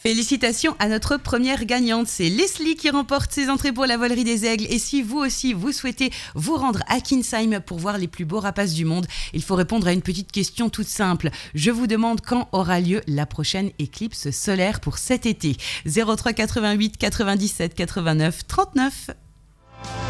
Félicitations à notre première gagnante, c'est Leslie qui remporte ses entrées pour la volerie des Aigles. Et si vous aussi, vous souhaitez vous rendre à Kinsheim pour voir les plus beaux rapaces du monde, il faut répondre à une petite question toute simple. Je vous demande quand aura lieu la prochaine éclipse solaire pour cet été. 03 88 97 89 39.